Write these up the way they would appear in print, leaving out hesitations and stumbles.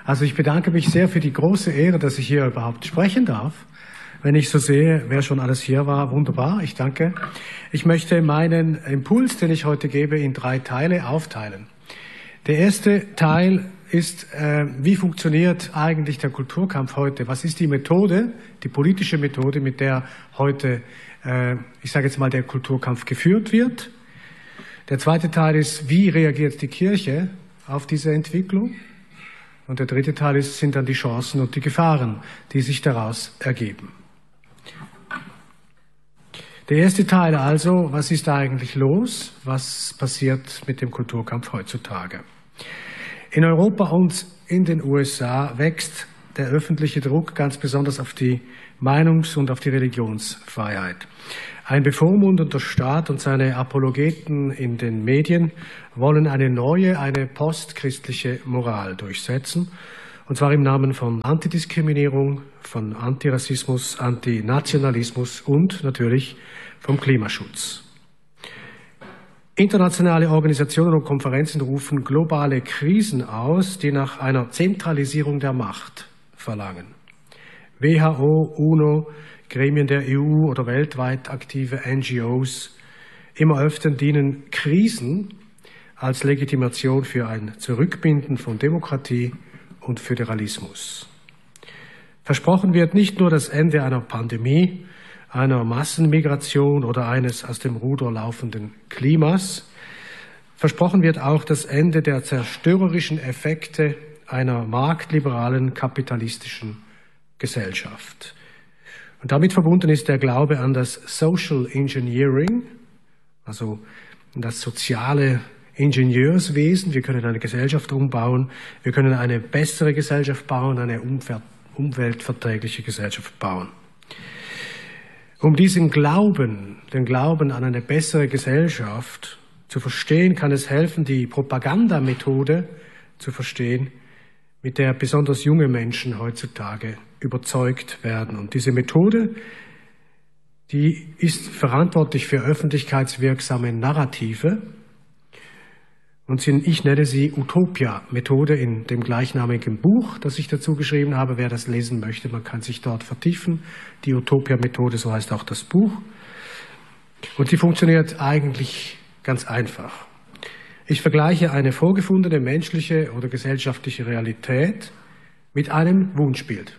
Also ich bedanke mich sehr für die große Ehre, dass ich hier überhaupt sprechen darf. Wenn ich so sehe, wer schon alles hier war, wunderbar, ich danke. Ich möchte meinen Impuls, den ich heute gebe, in 3 Teile aufteilen. Der erste Teil ist, wie funktioniert eigentlich der Kulturkampf heute? Was ist die Methode, die politische Methode, mit der heute, ich sage jetzt mal, der Kulturkampf geführt wird? Der zweite Teil ist, wie reagiert die Kirche auf diese Entwicklung? Und der dritte Teil sind dann die Chancen und die Gefahren, die sich daraus ergeben. Der erste Teil also, was ist eigentlich los? Was passiert mit dem Kulturkampf heutzutage? In Europa und in den USA wächst der öffentliche Druck ganz besonders auf die Meinungs- und auf die Religionsfreiheit. Ein bevormundender Staat und seine Apologeten in den Medien wollen eine neue, eine postchristliche Moral durchsetzen, und zwar im Namen von Antidiskriminierung, von Antirassismus, Antinationalismus und natürlich vom Klimaschutz. Internationale Organisationen und Konferenzen rufen globale Krisen aus, die nach einer Zentralisierung der Macht verlangen. WHO, UNO, Gremien der EU oder weltweit aktive NGOs, immer öfter dienen Krisen als Legitimation für ein Zurückbinden von Demokratie und Föderalismus. Versprochen wird nicht nur das Ende einer Pandemie, einer Massenmigration oder eines aus dem Ruder laufenden Klimas. Versprochen wird auch das Ende der zerstörerischen Effekte einer marktliberalen kapitalistischen Gesellschaft. Und damit verbunden ist der Glaube an das Social Engineering, also das soziale Ingenieurswesen. Wir können eine Gesellschaft umbauen, wir können eine bessere Gesellschaft bauen, eine umweltverträgliche Gesellschaft bauen. Um diesen Glauben, den Glauben an eine bessere Gesellschaft zu verstehen, kann es helfen, die Propagandamethode zu verstehen, mit der besonders junge Menschen heutzutage überzeugt werden. Und diese Methode, die ist verantwortlich für öffentlichkeitswirksame Narrative. Und ich nenne sie Utopia-Methode in dem gleichnamigen Buch, das ich dazu geschrieben habe. Wer das lesen möchte, man kann sich dort vertiefen. Die Utopia-Methode, so heißt auch das Buch. Und sie funktioniert eigentlich ganz einfach. Ich vergleiche eine vorgefundene menschliche oder gesellschaftliche Realität mit einem Wunschbild.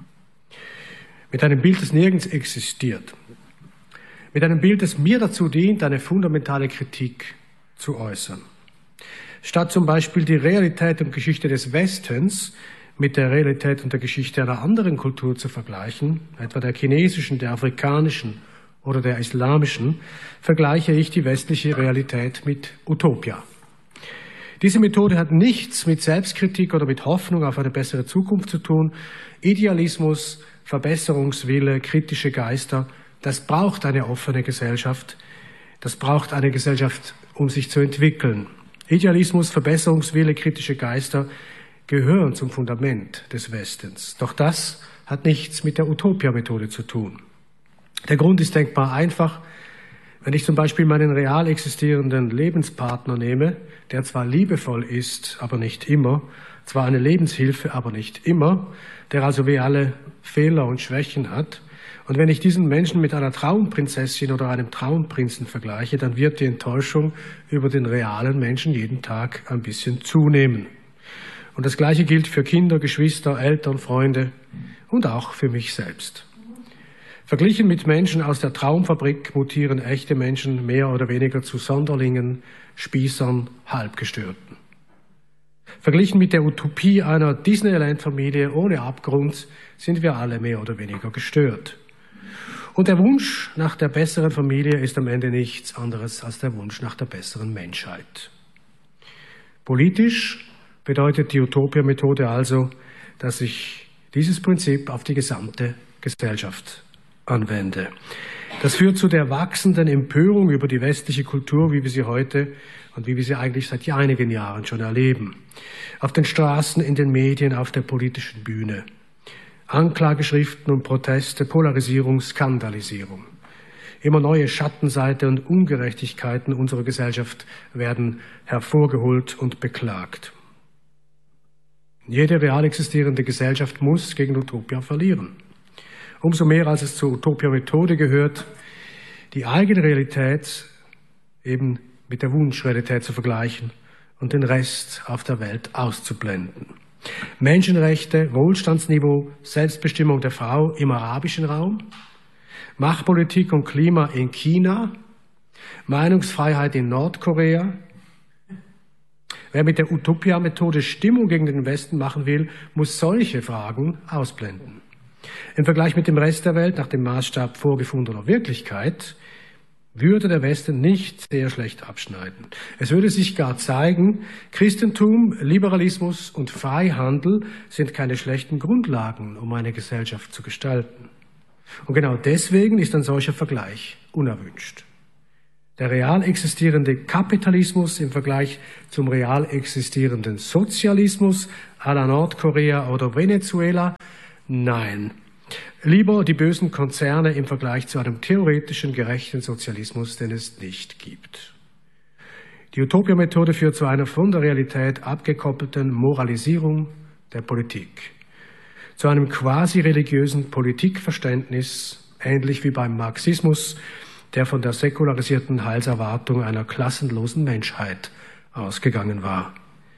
Mit einem Bild, das nirgends existiert. Mit einem Bild, das mir dazu dient, eine fundamentale Kritik zu äußern. Statt zum Beispiel die Realität und Geschichte des Westens mit der Realität und der Geschichte einer anderen Kultur zu vergleichen, etwa der chinesischen, der afrikanischen oder der islamischen, vergleiche ich die westliche Realität mit Utopia. Diese Methode hat nichts mit Selbstkritik oder mit Hoffnung auf eine bessere Zukunft zu tun. Idealismus, Verbesserungswille, kritische Geister, das braucht eine offene Gesellschaft. Das braucht eine Gesellschaft, um sich zu entwickeln. Idealismus, Verbesserungswille, kritische Geister gehören zum Fundament des Westens. Doch das hat nichts mit der Utopia-Methode zu tun. Der Grund ist denkbar einfach. Wenn ich zum Beispiel meinen real existierenden Lebenspartner nehme, der zwar liebevoll ist, aber nicht immer, zwar eine Lebenshilfe, aber nicht immer, der also wie alle Fehler und Schwächen hat, und wenn ich diesen Menschen mit einer Traumprinzessin oder einem Traumprinzen vergleiche, dann wird die Enttäuschung über den realen Menschen jeden Tag ein bisschen zunehmen. Und das Gleiche gilt für Kinder, Geschwister, Eltern, Freunde und auch für mich selbst. Verglichen mit Menschen aus der Traumfabrik mutieren echte Menschen mehr oder weniger zu Sonderlingen, Spießern, Halbgestörten. Verglichen mit der Utopie einer Disneyland-Familie ohne Abgrund sind wir alle mehr oder weniger gestört. Und der Wunsch nach der besseren Familie ist am Ende nichts anderes als der Wunsch nach der besseren Menschheit. Politisch bedeutet die Utopia-Methode also, dass ich dieses Prinzip auf die gesamte Gesellschaft anwende. Das führt zu der wachsenden Empörung über die westliche Kultur, wie wir sie heute und wie wir sie eigentlich seit einigen Jahren schon erleben. Auf den Straßen, in den Medien, auf der politischen Bühne. Anklageschriften und Proteste, Polarisierung, Skandalisierung. Immer neue Schattenseiten und Ungerechtigkeiten unserer Gesellschaft werden hervorgeholt und beklagt. Jede real existierende Gesellschaft muss gegen Utopia verlieren. Umso mehr, als es zur Utopia-Methode gehört, die eigene Realität eben mit der Wunschrealität zu vergleichen und den Rest auf der Welt auszublenden. Menschenrechte, Wohlstandsniveau, Selbstbestimmung der Frau im arabischen Raum, Machtpolitik und Klima in China, Meinungsfreiheit in Nordkorea. Wer mit der Utopia-Methode Stimmung gegen den Westen machen will, muss solche Fragen ausblenden. Im Vergleich mit dem Rest der Welt, nach dem Maßstab vorgefundener Wirklichkeit, würde der Westen nicht sehr schlecht abschneiden. Es würde sich gar zeigen, Christentum, Liberalismus und Freihandel sind keine schlechten Grundlagen, um eine Gesellschaft zu gestalten. Und genau deswegen ist ein solcher Vergleich unerwünscht. Der real existierende Kapitalismus im Vergleich zum real existierenden Sozialismus à la Nordkorea oder Venezuela? Nein. Lieber die bösen Konzerne im Vergleich zu einem theoretischen, gerechten Sozialismus, den es nicht gibt. Die Utopia-Methode führt zu einer von der Realität abgekoppelten Moralisierung der Politik, zu einem quasi religiösen Politikverständnis, ähnlich wie beim Marxismus, der von der säkularisierten Heilserwartung einer klassenlosen Menschheit ausgegangen war.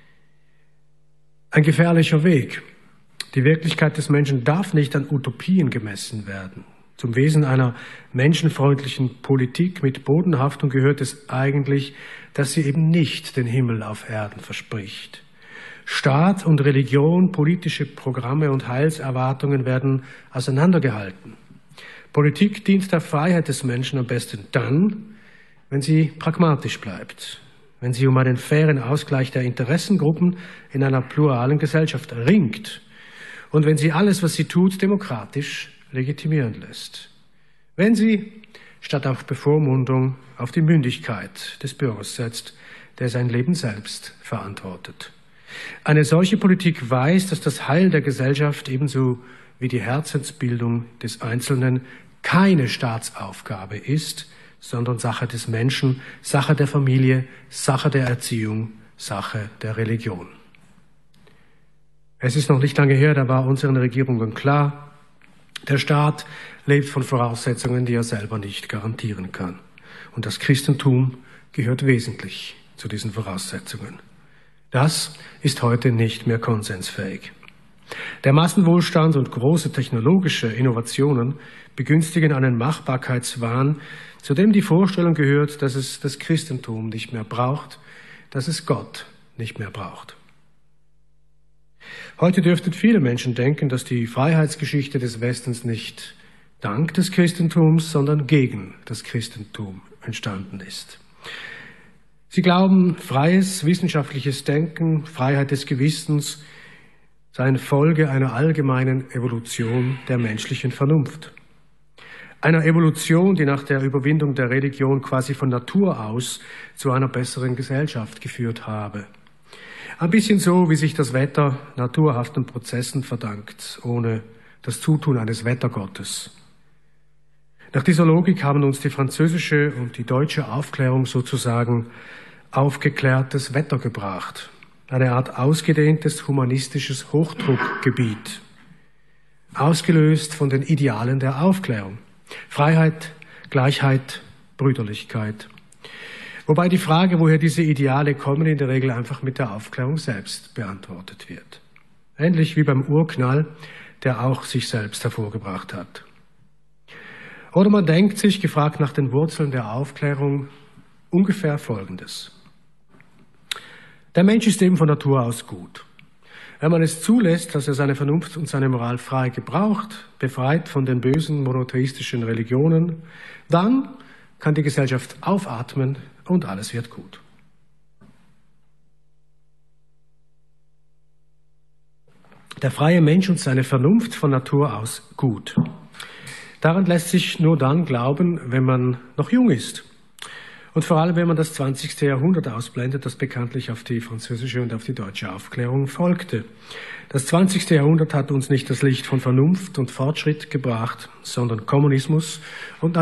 Ein gefährlicher Weg. Die Wirklichkeit des Menschen darf nicht an Utopien gemessen werden. Zum Wesen einer menschenfreundlichen Politik mit Bodenhaftung gehört es eigentlich, dass sie eben nicht den Himmel auf Erden verspricht. Staat und Religion, politische Programme und Heilserwartungen werden auseinandergehalten. Politik dient der Freiheit des Menschen am besten dann, wenn sie pragmatisch bleibt, wenn sie um einen fairen Ausgleich der Interessengruppen in einer pluralen Gesellschaft ringt und wenn sie alles, was sie tut, demokratisch legitimieren lässt. Wenn sie, statt auf Bevormundung, auf die Mündigkeit des Bürgers setzt, der sein Leben selbst verantwortet. Eine solche Politik weiß, dass das Heil der Gesellschaft ebenso wie die Herzensbildung des Einzelnen keine Staatsaufgabe ist, sondern Sache des Menschen, Sache der Familie, Sache der Erziehung, Sache der Religion. Es ist noch nicht lange her, da war unseren Regierungen klar, der Staat lebt von Voraussetzungen, die er selber nicht garantieren kann. Und das Christentum gehört wesentlich zu diesen Voraussetzungen. Das ist heute nicht mehr konsensfähig. Der Massenwohlstand und große technologische Innovationen begünstigen einen Machbarkeitswahn, zu dem die Vorstellung gehört, dass es das Christentum nicht mehr braucht, dass es Gott nicht mehr braucht. Heute dürften viele Menschen denken, dass die Freiheitsgeschichte des Westens nicht dank des Christentums, sondern gegen das Christentum entstanden ist. Sie glauben, freies wissenschaftliches Denken, Freiheit des Gewissens seien Folge einer allgemeinen Evolution der menschlichen Vernunft. Einer Evolution, die nach der Überwindung der Religion quasi von Natur aus zu einer besseren Gesellschaft geführt habe. Ein bisschen so, wie sich das Wetter naturhaften Prozessen verdankt, ohne das Zutun eines Wettergottes. Nach dieser Logik haben uns die französische und die deutsche Aufklärung sozusagen aufgeklärtes Wetter gebracht. Eine Art ausgedehntes humanistisches Hochdruckgebiet, ausgelöst von den Idealen der Aufklärung. Freiheit, Gleichheit, Brüderlichkeit. Wobei die Frage, woher diese Ideale kommen, in der Regel einfach mit der Aufklärung selbst beantwortet wird. Ähnlich wie beim Urknall, der auch sich selbst hervorgebracht hat. Oder man denkt sich, gefragt nach den Wurzeln der Aufklärung, ungefähr Folgendes. Der Mensch ist eben von Natur aus gut. Wenn man es zulässt, dass er seine Vernunft und seine Moral frei gebraucht, befreit von den bösen monotheistischen Religionen, dann kann die Gesellschaft aufatmen und alles wird gut. Der freie Mensch und seine Vernunft von Natur aus gut. Daran lässt sich nur dann glauben, wenn man noch jung ist. Und vor allem, wenn man das 20. Jahrhundert ausblendet, das bekanntlich auf die französische und auf die deutsche Aufklärung folgte. Das 20. Jahrhundert hat uns nicht das Licht von Vernunft und Fortschritt gebracht, sondern Kommunismus und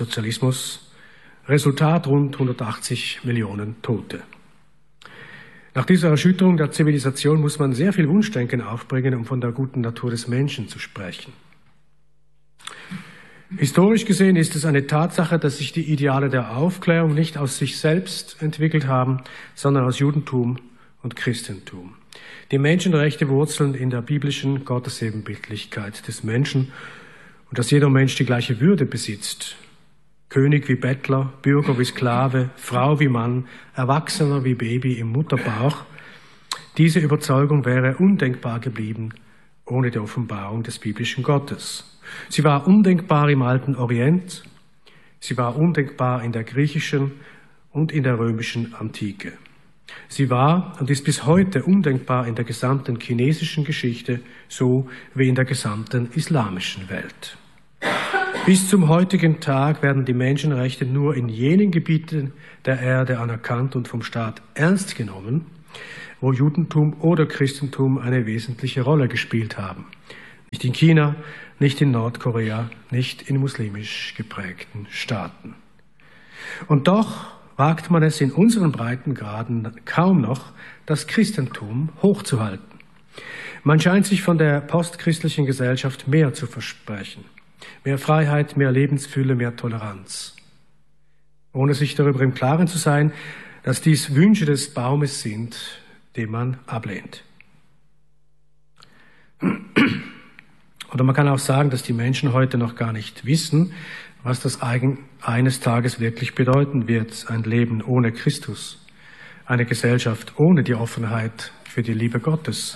Nationalsozialismus. Resultat rund 180 Millionen Tote. Nach dieser Erschütterung der Zivilisation muss man sehr viel Wunschdenken aufbringen, um von der guten Natur des Menschen zu sprechen. Historisch gesehen ist es eine Tatsache, dass sich die Ideale der Aufklärung nicht aus sich selbst entwickelt haben, sondern aus Judentum und Christentum. Die Menschenrechte wurzeln in der biblischen Gottesebenbildlichkeit des Menschen und dass jeder Mensch die gleiche Würde besitzt. König wie Bettler, Bürger wie Sklave, Frau wie Mann, Erwachsener wie Baby im Mutterbauch. Diese Überzeugung wäre undenkbar geblieben ohne die Offenbarung des biblischen Gottes. Sie war undenkbar im alten Orient, sie war undenkbar in der griechischen und in der römischen Antike. Sie war und ist bis heute undenkbar in der gesamten chinesischen Geschichte, so wie in der gesamten islamischen Welt. Bis zum heutigen Tag werden die Menschenrechte nur in jenen Gebieten der Erde anerkannt und vom Staat ernst genommen, wo Judentum oder Christentum eine wesentliche Rolle gespielt haben. Nicht in China, nicht in Nordkorea, nicht in muslimisch geprägten Staaten. Und doch wagt man es in unseren Breitengraden kaum noch, das Christentum hochzuhalten. Man scheint sich von der postchristlichen Gesellschaft mehr zu versprechen. Mehr Freiheit, mehr Lebensfülle, mehr Toleranz. Ohne sich darüber im Klaren zu sein, dass dies Wünsche des Baumes sind, den man ablehnt. Oder man kann auch sagen, dass die Menschen heute noch gar nicht wissen, was das eines Tages wirklich bedeuten wird, ein Leben ohne Christus, eine Gesellschaft ohne die Offenheit für die Liebe Gottes.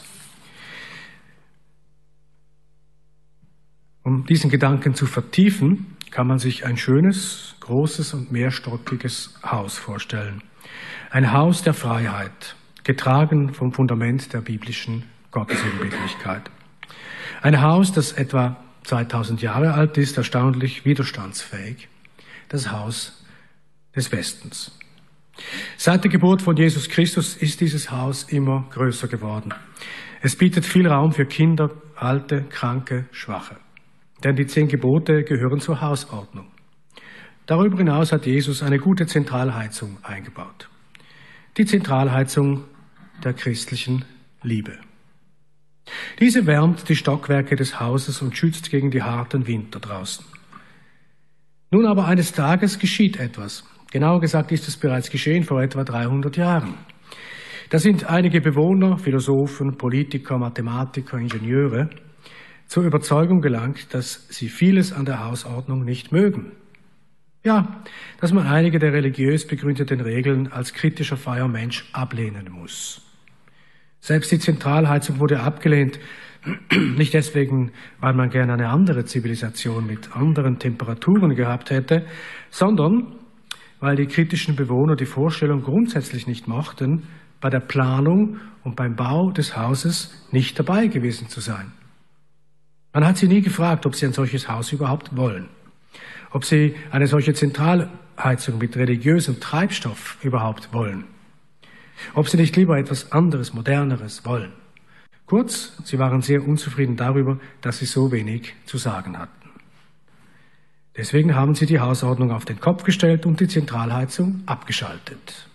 Um diesen Gedanken zu vertiefen, kann man sich ein schönes, großes und mehrstöckiges Haus vorstellen. Ein Haus der Freiheit, getragen vom Fundament der biblischen Gottesebenbildlichkeit. Ein Haus, das etwa 2000 Jahre alt ist, erstaunlich widerstandsfähig. Das Haus des Westens. Seit der Geburt von Jesus Christus ist dieses Haus immer größer geworden. Es bietet viel Raum für Kinder, Alte, Kranke, Schwache. Denn die 10 Gebote gehören zur Hausordnung. Darüber hinaus hat Jesus eine gute Zentralheizung eingebaut. Die Zentralheizung der christlichen Liebe. Diese wärmt die Stockwerke des Hauses und schützt gegen die harten Winter draußen. Nun aber eines Tages geschieht etwas. Genauer gesagt ist es bereits geschehen vor etwa 300 Jahren. Da sind einige Bewohner, Philosophen, Politiker, Mathematiker, Ingenieure zur Überzeugung gelangt, dass sie vieles an der Hausordnung nicht mögen. Ja, dass man einige der religiös begründeten Regeln als kritischer Feuermensch ablehnen muss. Selbst die Zentralheizung wurde abgelehnt, nicht deswegen, weil man gerne eine andere Zivilisation mit anderen Temperaturen gehabt hätte, sondern weil die kritischen Bewohner die Vorstellung grundsätzlich nicht mochten, bei der Planung und beim Bau des Hauses nicht dabei gewesen zu sein. Man hat sie nie gefragt, ob sie ein solches Haus überhaupt wollen, ob sie eine solche Zentralheizung mit religiösem Treibstoff überhaupt wollen. Ob sie nicht lieber etwas anderes, moderneres wollen. Kurz, sie waren sehr unzufrieden darüber, dass sie so wenig zu sagen hatten. Deswegen haben sie die Hausordnung auf den Kopf gestellt und die Zentralheizung abgeschaltet.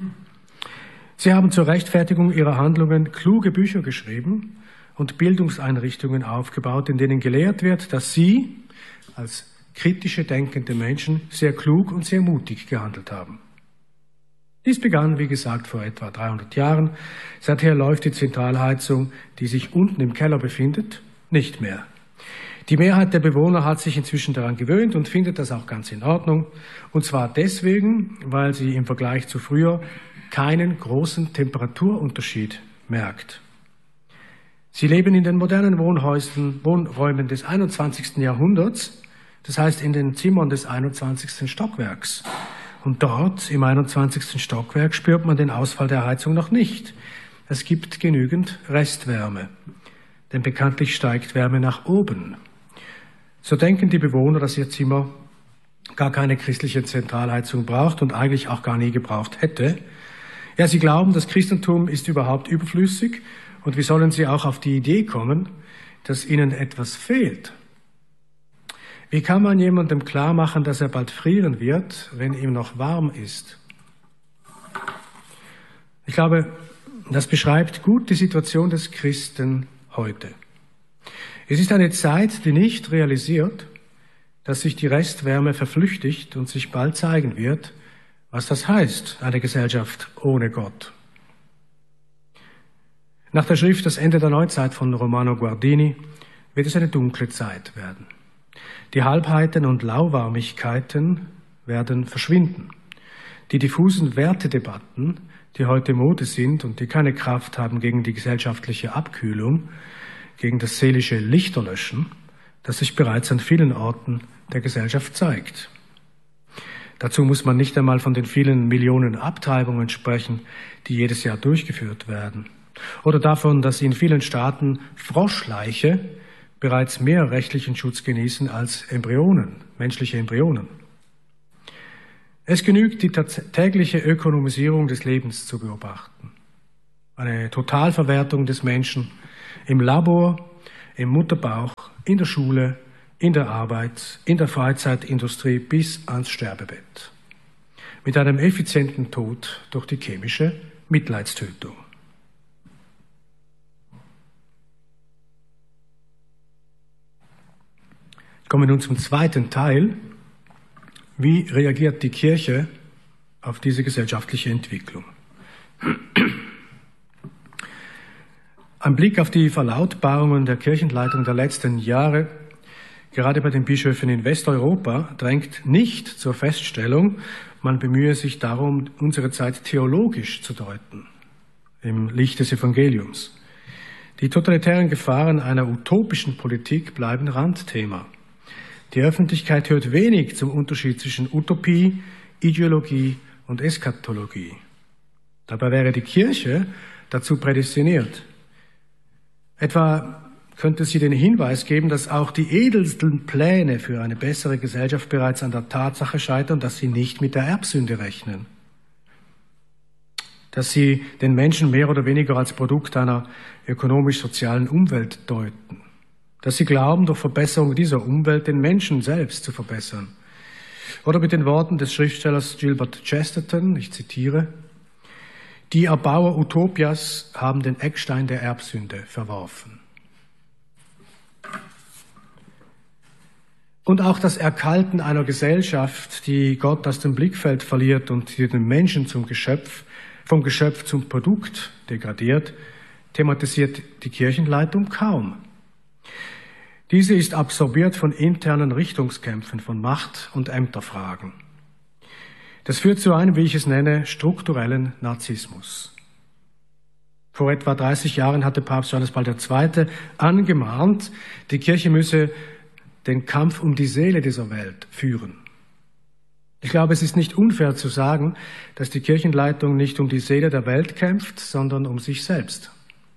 Sie haben zur Rechtfertigung ihrer Handlungen kluge Bücher geschrieben und Bildungseinrichtungen aufgebaut, in denen gelehrt wird, dass sie als kritische, denkende Menschen sehr klug und sehr mutig gehandelt haben. Dies begann, wie gesagt, vor etwa 300 Jahren. Seither läuft die Zentralheizung, die sich unten im Keller befindet, nicht mehr. Die Mehrheit der Bewohner hat sich inzwischen daran gewöhnt und findet das auch ganz in Ordnung. Und zwar deswegen, weil sie im Vergleich zu früher keinen großen Temperaturunterschied merkt. Sie leben in den modernen Wohnräumen des 21. Jahrhunderts, das heißt in den Zimmern des 21. Stockwerks. Und dort, im 21. Stockwerk, spürt man den Ausfall der Heizung noch nicht. Es gibt genügend Restwärme, denn bekanntlich steigt Wärme nach oben. So denken die Bewohner, dass ihr Zimmer gar keine christliche Zentralheizung braucht und eigentlich auch gar nie gebraucht hätte. Ja, sie glauben, das Christentum ist überhaupt überflüssig und wie sollen sie auch auf die Idee kommen, dass ihnen etwas fehlt? Wie kann man jemandem klar machen, dass er bald frieren wird, wenn ihm noch warm ist? Ich glaube, Das beschreibt gut die Situation des Christen heute. Es ist eine Zeit, die nicht realisiert, dass sich die Restwärme verflüchtigt und sich bald zeigen wird, was das heißt, eine Gesellschaft ohne Gott. Nach der Schrift Das Ende der Neuzeit von Romano Guardini wird es eine dunkle Zeit werden. Die Halbheiten und Lauwarmigkeiten werden verschwinden. Die diffusen Wertedebatten, die heute Mode sind und die keine Kraft haben gegen die gesellschaftliche Abkühlung, gegen das seelische Lichterlöschen, das sich bereits an vielen Orten der Gesellschaft zeigt. Dazu muss man nicht einmal von den vielen Millionen Abtreibungen sprechen, die jedes Jahr durchgeführt werden. Oder davon, dass in vielen Staaten Froschleiche bereits mehr rechtlichen Schutz genießen als Embryonen, menschliche Embryonen. Es genügt, die tägliche Ökonomisierung des Lebens zu beobachten. Eine Totalverwertung des Menschen im Labor, im Mutterbauch, in der Schule, in der Arbeit, in der Freizeitindustrie bis ans Sterbebett. Mit einem effizienten Tod durch die chemische Mitleidstötung. Kommen wir nun zum zweiten Teil. Wie reagiert die Kirche auf diese gesellschaftliche Entwicklung? Ein Blick auf die Verlautbarungen der Kirchenleitung der letzten Jahre, gerade bei den Bischöfen in Westeuropa, drängt nicht zur Feststellung, man bemühe sich darum, unsere Zeit theologisch zu deuten, im Licht des Evangeliums. Die totalitären Gefahren einer utopischen Politik bleiben Randthema. Die Öffentlichkeit hört wenig zum Unterschied zwischen Utopie, Ideologie und Eschatologie. Dabei wäre die Kirche dazu prädestiniert. Etwa könnte sie den Hinweis geben, dass auch die edelsten Pläne für eine bessere Gesellschaft bereits an der Tatsache scheitern, dass sie nicht mit der Erbsünde rechnen. Dass sie den Menschen mehr oder weniger als Produkt einer ökonomisch-sozialen Umwelt deuten. Dass sie glauben, durch Verbesserung dieser Umwelt den Menschen selbst zu verbessern. Oder mit den Worten des Schriftstellers Gilbert Chesterton, ich zitiere, die Erbauer Utopias haben den Eckstein der Erbsünde verworfen. Und auch das Erkalten einer Gesellschaft, die Gott aus dem Blickfeld verliert und die den Menschen vom Geschöpf zum Produkt degradiert, thematisiert die Kirchenleitung kaum. Diese ist absorbiert von internen Richtungskämpfen, von Macht- und Ämterfragen. Das führt zu einem, wie ich es nenne, strukturellen Narzissmus. Vor etwa 30 Jahren hatte Papst Johannes Paul II. Angemahnt, die Kirche müsse den Kampf um die Seele dieser Welt führen. Ich glaube, es ist nicht unfair zu sagen, dass die Kirchenleitung nicht um die Seele der Welt kämpft, sondern um sich selbst.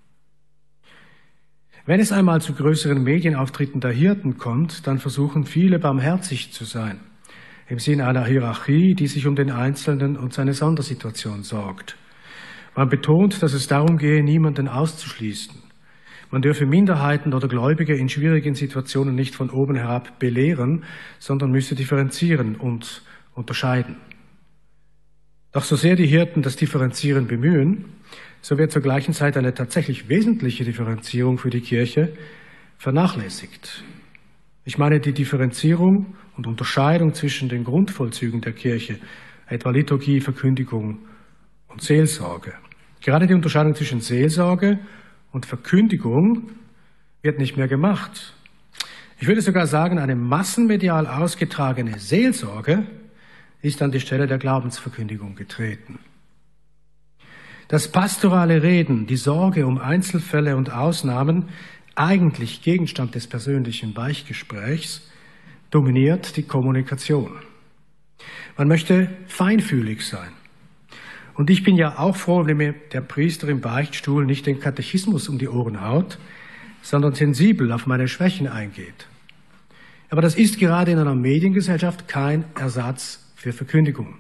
Wenn es einmal zu größeren Medienauftritten der Hirten kommt, dann versuchen viele barmherzig zu sein, im Sinne einer Hierarchie, die sich um den Einzelnen und seine Sondersituation sorgt. Man betont, dass es darum gehe, niemanden auszuschließen. Man dürfe Minderheiten oder Gläubige in schwierigen Situationen nicht von oben herab belehren, sondern müsse differenzieren und unterscheiden. Doch so sehr die Hirten das Differenzieren bemühen, so wird zur gleichen Zeit eine tatsächlich wesentliche Differenzierung für die Kirche vernachlässigt. Ich meine die Differenzierung und Unterscheidung zwischen den Grundvollzügen der Kirche, etwa Liturgie, Verkündigung und Seelsorge. Gerade die Unterscheidung zwischen Seelsorge und Verkündigung wird nicht mehr gemacht. Ich würde sogar sagen, eine massenmedial ausgetragene Seelsorge ist an die Stelle der Glaubensverkündigung getreten. Das pastorale Reden, die Sorge um Einzelfälle und Ausnahmen, eigentlich Gegenstand des persönlichen Beichtgesprächs, dominiert die Kommunikation. Man möchte feinfühlig sein. Und ich bin ja auch froh, wenn mir der Priester im Beichtstuhl nicht den Katechismus um die Ohren haut, sondern sensibel auf meine Schwächen eingeht. Aber das ist gerade in einer Mediengesellschaft kein Ersatz für Verkündigung.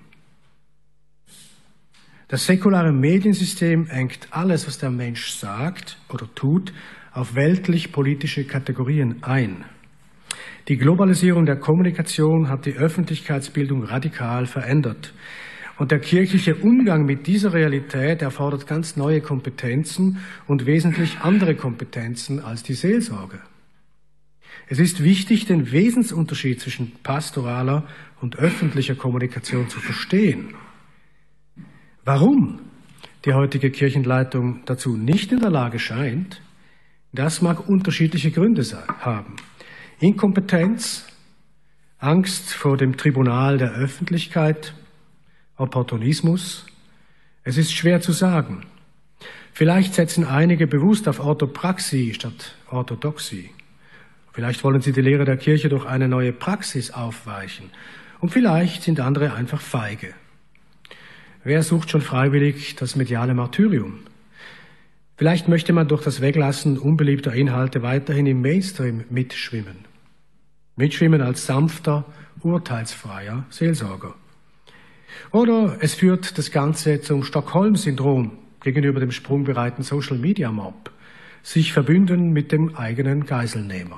Das säkulare Mediensystem engt alles, was der Mensch sagt oder tut, auf weltlich-politische Kategorien ein. Die Globalisierung der Kommunikation hat die Öffentlichkeitsbildung radikal verändert. Und der kirchliche Umgang mit dieser Realität erfordert ganz neue Kompetenzen und wesentlich andere Kompetenzen als die Seelsorge. Es ist wichtig, den Wesensunterschied zwischen pastoraler und öffentlicher Kommunikation zu verstehen. Warum die heutige Kirchenleitung dazu nicht in der Lage scheint, das mag unterschiedliche Gründe haben. Inkompetenz, Angst vor dem Tribunal der Öffentlichkeit, Opportunismus. Es ist schwer zu sagen. Vielleicht setzen einige bewusst auf Orthopraxie statt Orthodoxie. Vielleicht wollen sie die Lehre der Kirche durch eine neue Praxis aufweichen. Und vielleicht sind andere einfach feige. Wer sucht schon freiwillig das mediale Martyrium? Vielleicht möchte man durch das Weglassen unbeliebter Inhalte weiterhin im Mainstream mitschwimmen. Mitschwimmen als sanfter, urteilsfreier Seelsorger. Oder es führt das Ganze zum Stockholm-Syndrom gegenüber dem sprungbereiten Social-Media-Mob. Sich verbünden mit dem eigenen Geiselnehmer.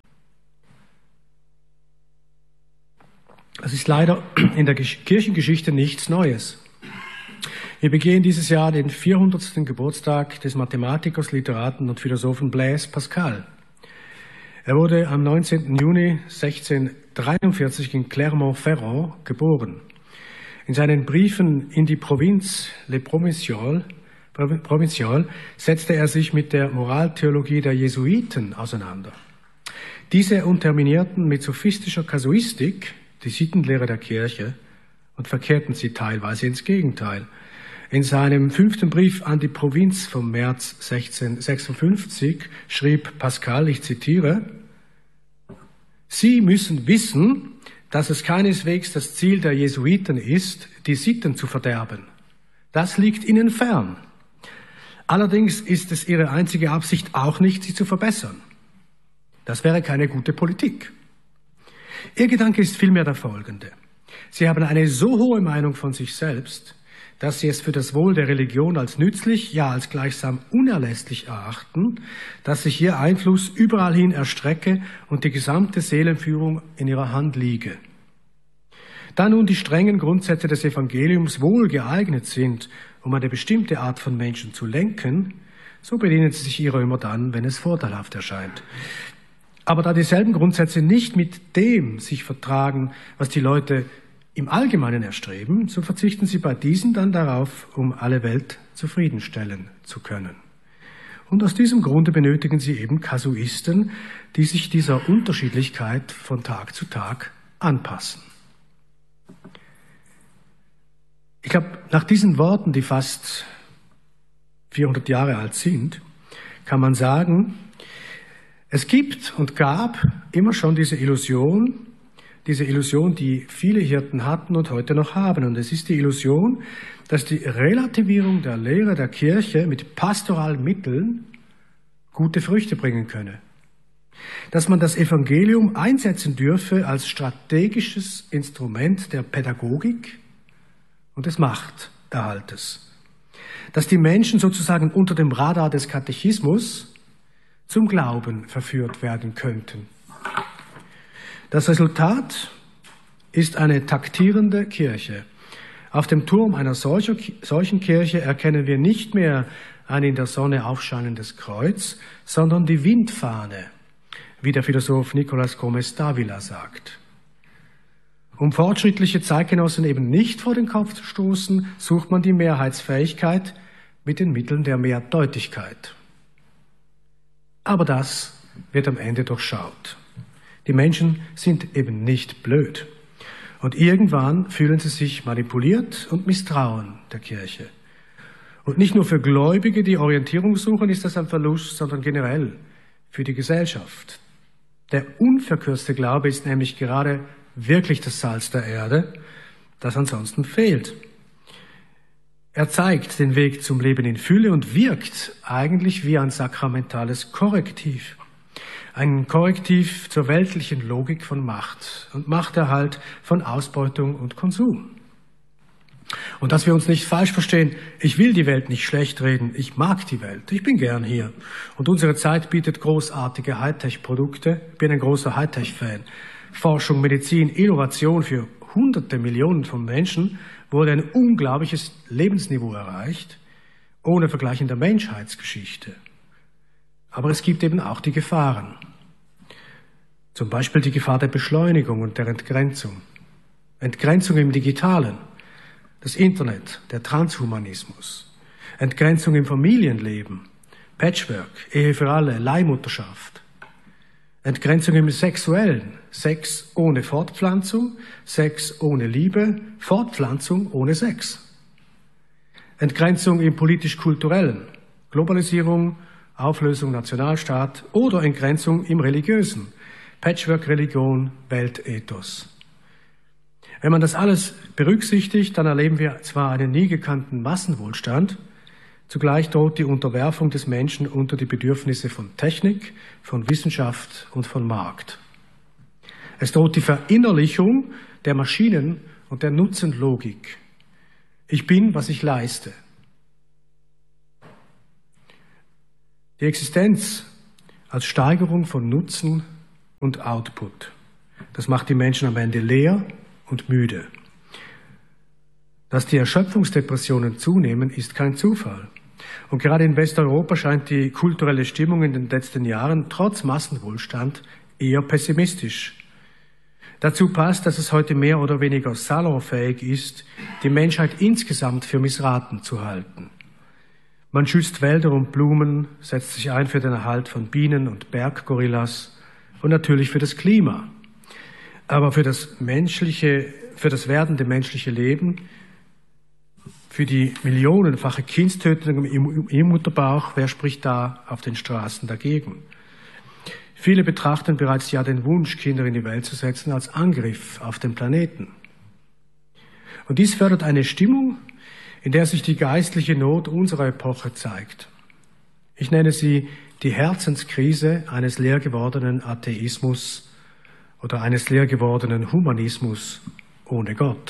Das ist leider in der Kirchengeschichte nichts Neues. Wir begehen dieses Jahr den 400. Geburtstag des Mathematikers, Literaten und Philosophen Blaise Pascal. Er wurde am 19. Juni 1643 in Clermont-Ferrand geboren. In seinen Briefen in die Provinz Les Provinciales setzte er sich mit der Moraltheologie der Jesuiten auseinander. Diese unterminierten mit sophistischer Kasuistik die Sittenlehre der Kirche und verkehrten sie teilweise ins Gegenteil. In seinem 5. Brief an die Provinz vom März 1656 schrieb Pascal, ich zitiere, Sie müssen wissen, dass es keineswegs das Ziel der Jesuiten ist, die Sitten zu verderben. Das liegt ihnen fern. Allerdings ist es ihre einzige Absicht auch nicht, sie zu verbessern. Das wäre keine gute Politik. Ihr Gedanke ist vielmehr der folgende. Sie haben eine so hohe Meinung von sich selbst, dass sie es für das Wohl der Religion als nützlich, ja als gleichsam unerlässlich erachten, dass sich ihr Einfluss überall hin erstrecke und die gesamte Seelenführung in ihrer Hand liege. Da nun die strengen Grundsätze des Evangeliums wohl geeignet sind, um eine bestimmte Art von Menschen zu lenken, so bedienen sie sich ihrer immer dann, wenn es vorteilhaft erscheint. Aber da dieselben Grundsätze nicht mit dem sich vertragen, was die Leute im Allgemeinen erstreben, so verzichten sie bei diesen dann darauf, um alle Welt zufriedenstellen zu können. Und aus diesem Grunde benötigen sie eben Kasuisten, die sich dieser Unterschiedlichkeit von Tag zu Tag anpassen. Ich glaube, nach diesen Worten, die fast 400 Jahre alt sind, kann man sagen, es gibt und gab immer schon diese Illusion, die viele Hirten hatten und heute noch haben. Und es ist die Illusion, dass die Relativierung der Lehre der Kirche mit pastoralen Mitteln gute Früchte bringen könne. Dass man das Evangelium einsetzen dürfe als strategisches Instrument der Pädagogik und des Machterhaltes. Dass die Menschen sozusagen unter dem Radar des Katechismus zum Glauben verführt werden könnten. Das Resultat ist eine taktierende Kirche. Auf dem Turm einer solchen Kirche erkennen wir nicht mehr ein in der Sonne aufscheinendes Kreuz, sondern die Windfahne, wie der Philosoph Nicolás Gómez Dávila sagt. Um fortschrittliche Zeitgenossen eben nicht vor den Kopf zu stoßen, sucht man die Mehrheitsfähigkeit mit den Mitteln der Mehrdeutigkeit. Aber das wird am Ende durchschaut. Die Menschen sind eben nicht blöd. Und irgendwann fühlen sie sich manipuliert und misstrauen der Kirche. Und nicht nur für Gläubige, die Orientierung suchen, ist das ein Verlust, sondern generell für die Gesellschaft. Der unverkürzte Glaube ist nämlich gerade wirklich das Salz der Erde, das ansonsten fehlt. Er zeigt den Weg zum Leben in Fülle und wirkt eigentlich wie ein sakramentales Korrektiv. Ein Korrektiv zur weltlichen Logik von Macht und Machterhalt von Ausbeutung und Konsum. Und dass wir uns nicht falsch verstehen, ich will die Welt nicht schlecht reden, ich mag die Welt, ich bin gern hier. Und unsere Zeit bietet großartige Hightech-Produkte, ich bin ein großer Hightech-Fan. Forschung, Medizin, Innovation für Hunderte Millionen von Menschen wurde ein unglaubliches Lebensniveau erreicht, ohne Vergleich in der Menschheitsgeschichte. Aber es gibt eben auch die Gefahren. Zum Beispiel die Gefahr der Beschleunigung und der Entgrenzung. Entgrenzung im Digitalen, das Internet, der Transhumanismus. Entgrenzung im Familienleben, Patchwork, Ehe für alle, Leihmutterschaft. Entgrenzung im Sexuellen, Sex ohne Fortpflanzung, Sex ohne Liebe, Fortpflanzung ohne Sex. Entgrenzung im politisch-kulturellen, Globalisierung, Auflösung Nationalstaat oder Entgrenzung im Religiösen, Patchwork-Religion, Weltethos. Wenn man das alles berücksichtigt, dann erleben wir zwar einen nie gekannten Massenwohlstand, zugleich droht die Unterwerfung des Menschen unter die Bedürfnisse von Technik, von Wissenschaft und von Markt. Es droht die Verinnerlichung der Maschinen und der Nutzenlogik. Ich bin, was ich leiste. Die Existenz als Steigerung von Nutzen und Output. Das macht die Menschen am Ende leer und müde. Dass die Erschöpfungsdepressionen zunehmen, ist kein Zufall. Und gerade in Westeuropa scheint die kulturelle Stimmung in den letzten Jahren trotz Massenwohlstand eher pessimistisch. Dazu passt, dass es heute mehr oder weniger salonfähig ist, die Menschheit insgesamt für missraten zu halten. Man schützt Wälder und Blumen, setzt sich ein für den Erhalt von Bienen und Berggorillas und natürlich für das Klima. Aber für das werdende menschliche Leben, für die millionenfache Kindstötung im Mutterbauch, wer spricht da auf den Straßen dagegen? Viele betrachten bereits ja den Wunsch, Kinder in die Welt zu setzen, als Angriff auf den Planeten. Und dies fördert eine Stimmung, in der sich die geistliche Not unserer Epoche zeigt. Ich nenne sie die Herzenskrise eines leer gewordenen Atheismus oder eines leer gewordenen Humanismus ohne Gott.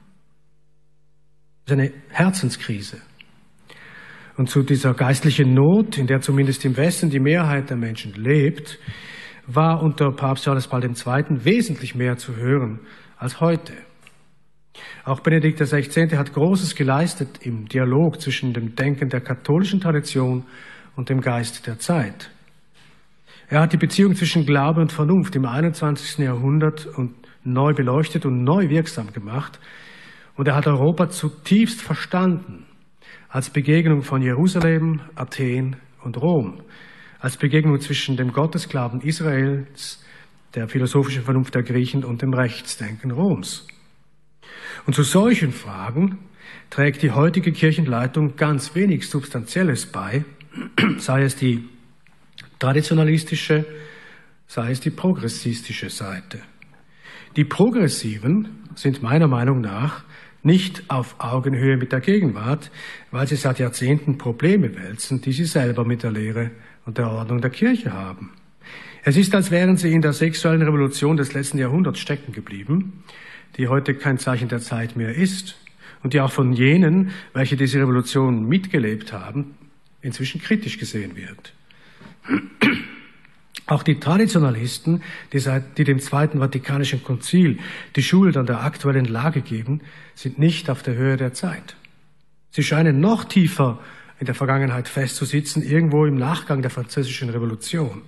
Das ist eine Herzenskrise. Und zu dieser geistlichen Not, in der zumindest im Westen die Mehrheit der Menschen lebt, war unter Papst Johannes Paul II. Wesentlich mehr zu hören als heute. Auch Benedikt XVI. Hat Großes geleistet im Dialog zwischen dem Denken der katholischen Tradition und dem Geist der Zeit. Er hat die Beziehung zwischen Glaube und Vernunft im 21. Jahrhundert neu beleuchtet und neu wirksam gemacht. Und er hat Europa zutiefst verstanden, als Begegnung von Jerusalem, Athen und Rom, als Begegnung zwischen dem Gottesglauben Israels, der philosophischen Vernunft der Griechen und dem Rechtsdenken Roms. Und zu solchen Fragen trägt die heutige Kirchenleitung ganz wenig Substanzielles bei, sei es die traditionalistische, sei es die progressistische Seite. Die Progressiven sind meiner Meinung nach nicht auf Augenhöhe mit der Gegenwart, weil sie seit Jahrzehnten Probleme wälzen, die sie selber mit der Lehre und der Ordnung der Kirche haben. Es ist, als wären sie in der sexuellen Revolution des letzten Jahrhunderts stecken geblieben, die heute kein Zeichen der Zeit mehr ist und die auch von jenen, welche diese Revolution mitgelebt haben, inzwischen kritisch gesehen wird. Auch die Traditionalisten, die dem Zweiten Vatikanischen Konzil die Schuld an der aktuellen Lage geben, sind nicht auf der Höhe der Zeit. Sie scheinen noch tiefer in der Vergangenheit festzusitzen, irgendwo im Nachgang der Französischen Revolution.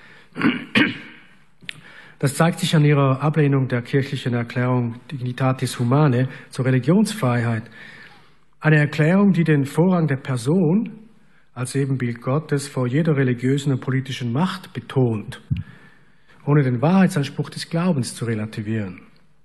Das zeigt sich an ihrer Ablehnung der kirchlichen Erklärung Dignitatis Humanae zur Religionsfreiheit. Eine Erklärung, die den Vorrang der Person als Ebenbild Gottes vor jeder religiösen und politischen Macht betont, ohne den Wahrheitsanspruch des Glaubens zu relativieren.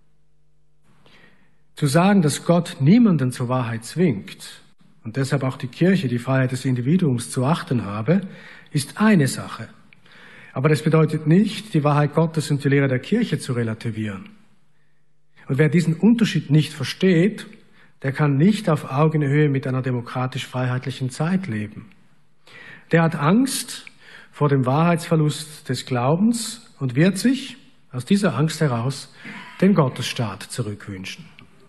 Zu sagen, dass Gott niemanden zur Wahrheit zwingt und deshalb auch die Kirche die Freiheit des Individuums zu achten habe, ist eine Sache. Aber das bedeutet nicht, die Wahrheit Gottes und die Lehre der Kirche zu relativieren. Und wer diesen Unterschied nicht versteht, der kann nicht auf Augenhöhe mit einer demokratisch-freiheitlichen Zeit leben. Der hat Angst vor dem Wahrheitsverlust des Glaubens und wird sich aus dieser Angst heraus den Gottesstaat zurückwünschen.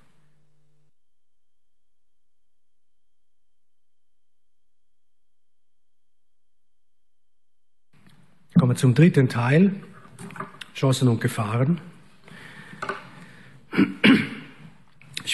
Kommen wir zum dritten Teil, Chancen und Gefahren. Ich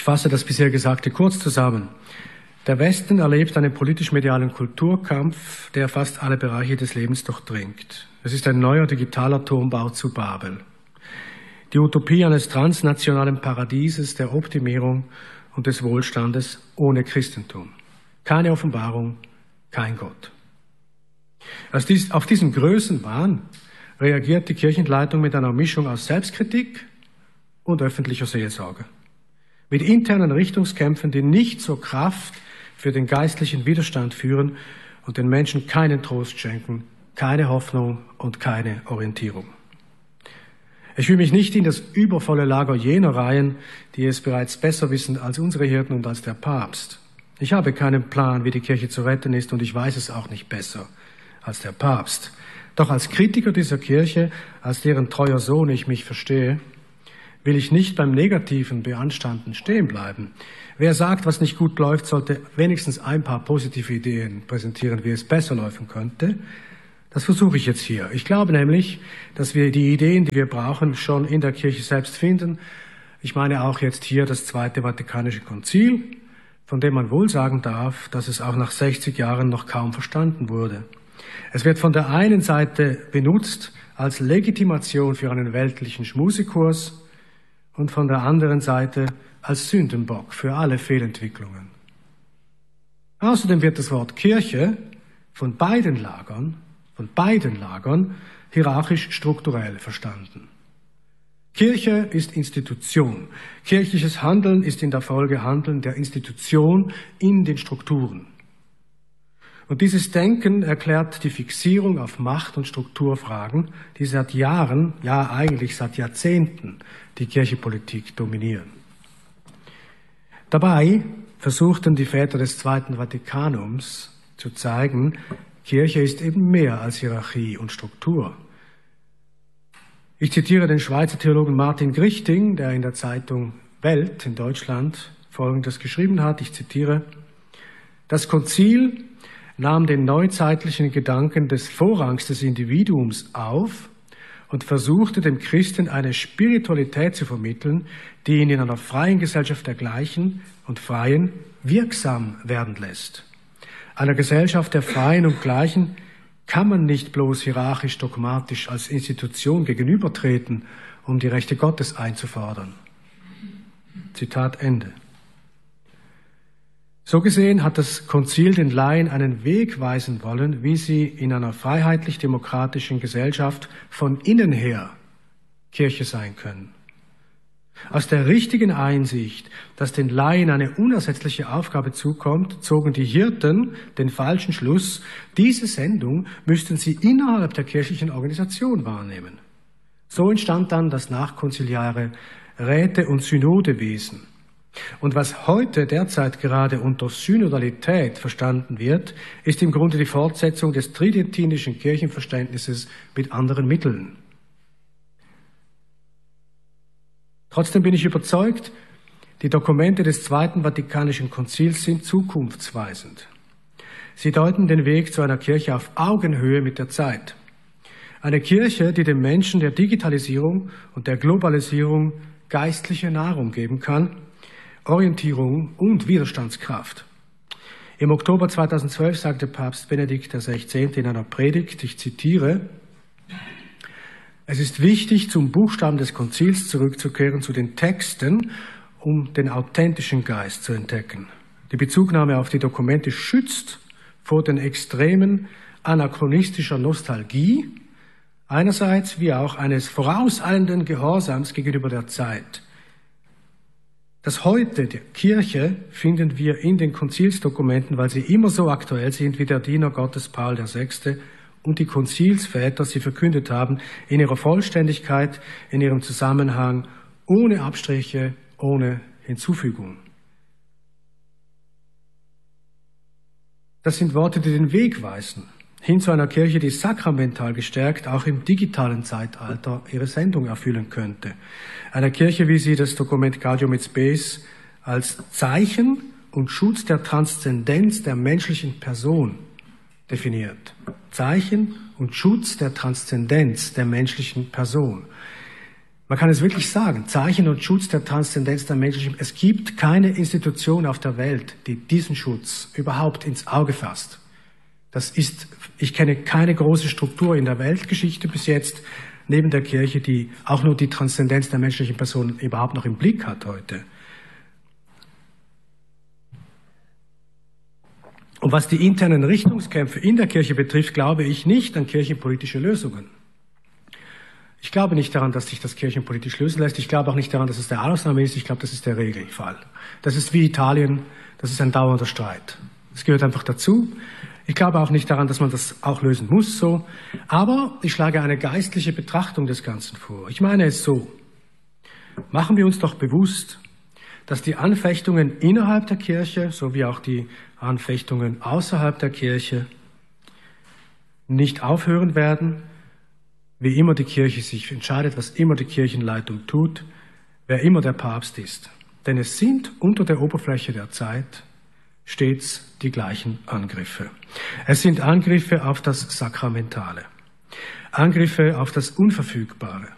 fasse das bisher Gesagte kurz zusammen. Der Westen erlebt einen politisch-medialen Kulturkampf, der fast alle Bereiche des Lebens durchdringt. Es ist ein neuer digitaler Turmbau zu Babel. Die Utopie eines transnationalen Paradieses der Optimierung und des Wohlstandes ohne Christentum. Keine Offenbarung, kein Gott. Auf diesen Größenwahn reagiert die Kirchenleitung mit einer Mischung aus Selbstkritik und öffentlicher Seelsorge. Mit internen Richtungskämpfen, die nicht zur Kraft für den geistlichen Widerstand führen und den Menschen keinen Trost schenken, keine Hoffnung und keine Orientierung. Ich will mich nicht in das übervolle Lager jener reihen, die es bereits besser wissen als unsere Hirten und als der Papst. Ich habe keinen Plan, wie die Kirche zu retten ist, und ich weiß es auch nicht besser als der Papst. Doch als Kritiker dieser Kirche, als deren treuer Sohn ich mich verstehe, will ich nicht beim negativen Beanstanden stehen bleiben. Wer sagt, was nicht gut läuft, sollte wenigstens ein paar positive Ideen präsentieren, wie es besser laufen könnte. Das versuche ich jetzt hier. Ich glaube nämlich, dass wir die Ideen, die wir brauchen, schon in der Kirche selbst finden. Ich meine auch jetzt hier das Zweite Vatikanische Konzil, von dem man wohl sagen darf, dass es auch nach 60 Jahren noch kaum verstanden wurde. Es wird von der einen Seite benutzt als Legitimation für einen weltlichen Schmusekurs und von der anderen Seite als Sündenbock für alle Fehlentwicklungen. Außerdem wird das Wort Kirche von beiden Lagern hierarchisch strukturell verstanden. Kirche ist Institution. Kirchliches Handeln ist in der Folge Handeln der Institution in den Strukturen. Und dieses Denken erklärt die Fixierung auf Macht- und Strukturfragen, die seit Jahren, ja eigentlich seit Jahrzehnten, die Kirchenpolitik dominieren. Dabei versuchten die Väter des Zweiten Vatikanums zu zeigen, Kirche ist eben mehr als Hierarchie und Struktur. Ich zitiere den Schweizer Theologen Martin Grichting, der in der Zeitung Welt in Deutschland Folgendes geschrieben hat. Ich zitiere: Das Konzil nahm den neuzeitlichen Gedanken des Vorrangs des Individuums auf und versuchte dem Christen eine Spiritualität zu vermitteln, die ihn in einer freien Gesellschaft der Gleichen und Freien wirksam werden lässt. Einer Gesellschaft der Freien und Gleichen kann man nicht bloß hierarchisch dogmatisch als Institution gegenübertreten, um die Rechte Gottes einzufordern. Zitat Ende. So gesehen hat das Konzil den Laien einen Weg weisen wollen, wie sie in einer freiheitlich-demokratischen Gesellschaft von innen her Kirche sein können. Aus der richtigen Einsicht, dass den Laien eine unersetzliche Aufgabe zukommt, zogen die Hirten den falschen Schluss, diese Sendung müssten sie innerhalb der kirchlichen Organisation wahrnehmen. So entstand dann das nachkonziliare Räte- und Synodewesen. Und was heute derzeit gerade unter Synodalität verstanden wird, ist im Grunde die Fortsetzung des tridentinischen Kirchenverständnisses mit anderen Mitteln. Trotzdem bin ich überzeugt, die Dokumente des Zweiten Vatikanischen Konzils sind zukunftsweisend. Sie deuten den Weg zu einer Kirche auf Augenhöhe mit der Zeit. Eine Kirche, die den Menschen der Digitalisierung und der Globalisierung geistliche Nahrung geben kann, Orientierung und Widerstandskraft. Im Oktober 2012 sagte Papst Benedikt XVI. In einer Predigt, ich zitiere: Es ist wichtig, zum Buchstaben des Konzils zurückzukehren, zu den Texten, um den authentischen Geist zu entdecken. Die Bezugnahme auf die Dokumente schützt vor den Extremen anachronistischer Nostalgie, einerseits wie auch eines vorauseilenden Gehorsams gegenüber der Zeit. Das Heute der Kirche finden wir in den Konzilsdokumenten, weil sie immer so aktuell sind, wie der Diener Gottes Paul VI. Und die Konzilsväter sie verkündet haben, in ihrer Vollständigkeit, in ihrem Zusammenhang, ohne Abstriche, ohne Hinzufügung. Das sind Worte, die den Weg weisen, hin zu einer Kirche, die sakramental gestärkt auch im digitalen Zeitalter ihre Sendung erfüllen könnte. Einer Kirche, wie sie das Dokument Gaudium et Spes als Zeichen und Schutz der Transzendenz der menschlichen Person definiert. Zeichen und Schutz der Transzendenz der menschlichen Person. Man kann es wirklich sagen, Zeichen und Schutz der Transzendenz der Menschlichen. Es gibt keine Institution auf der Welt, die diesen Schutz überhaupt ins Auge fasst. Ich kenne keine große Struktur in der Weltgeschichte bis jetzt, neben der Kirche, die auch nur die Transzendenz der menschlichen Person überhaupt noch im Blick hat heute. Und was die internen Richtungskämpfe in der Kirche betrifft, glaube ich nicht an kirchenpolitische Lösungen. Ich glaube nicht daran, dass sich das kirchenpolitisch lösen lässt. Ich glaube auch nicht daran, dass es der Ausnahme ist. Ich glaube, das ist der Regelfall. Das ist wie Italien, das ist ein dauernder Streit. Das gehört einfach dazu. Ich glaube auch nicht daran, dass man das auch lösen muss so. Aber ich schlage eine geistliche Betrachtung des Ganzen vor. Ich meine es so. Machen wir uns doch bewusst, dass die Anfechtungen innerhalb der Kirche, sowie auch die Anfechtungen außerhalb der Kirche, nicht aufhören werden, wie immer die Kirche sich entscheidet, was immer die Kirchenleitung tut, wer immer der Papst ist. Denn es sind unter der Oberfläche der Zeit stets die gleichen Angriffe. Es sind Angriffe auf das Sakramentale, Angriffe auf das Unverfügbare,